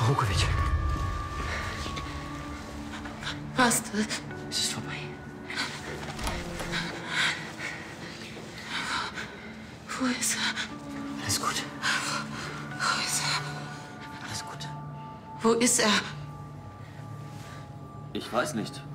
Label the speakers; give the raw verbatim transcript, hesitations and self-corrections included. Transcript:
Speaker 1: Rukovic.
Speaker 2: Was?
Speaker 1: Es ist vorbei.
Speaker 2: Wo ist er?
Speaker 1: Alles gut.
Speaker 2: Wo ist er?
Speaker 1: Alles gut.
Speaker 2: Wo ist er?
Speaker 3: Ich weiß nicht.